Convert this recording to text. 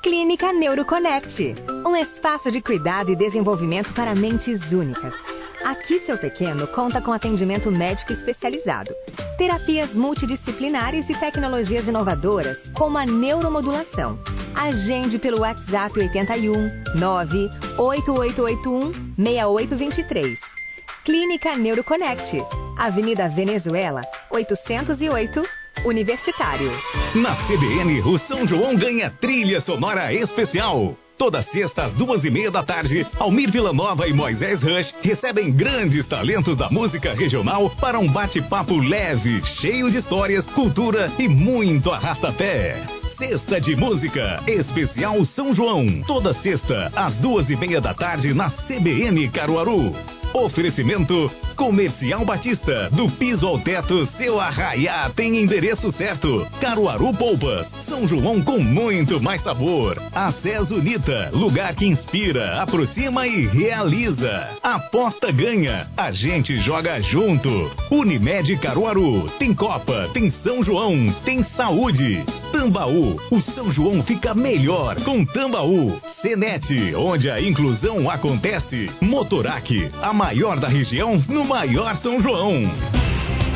Clínica NeuroConnect, um espaço de cuidado e desenvolvimento para mentes únicas. Aqui seu pequeno conta com atendimento médico especializado, terapias multidisciplinares e tecnologias inovadoras, como a neuromodulação. Agende pelo WhatsApp 81 98881 6823. Clínica NeuroConnect, Avenida Venezuela, 808, Universitário. Na CBN, o São João ganha trilha sonora especial. Toda sexta às 14h30, Almir Villanova e Moisés Rush recebem grandes talentos da música regional para um bate-papo leve, cheio de histórias, cultura e muito arrasta-pé. Sexta de Música, especial São João. Toda sexta às 14h30 na CBN Caruaru. Oferecimento Comercial Batista, do piso ao teto, seu arraiá tem endereço certo. Caruaru Polpa, São João com muito mais sabor. Acesso Unita, lugar que inspira, aproxima e realiza. Aposta ganha, a gente joga junto. Unimed Caruaru, tem Copa, tem São João, tem saúde. Tambaú, o São João fica melhor com Tambaú. Senet, onde a inclusão acontece. Motorac, a maior da região no maior São João.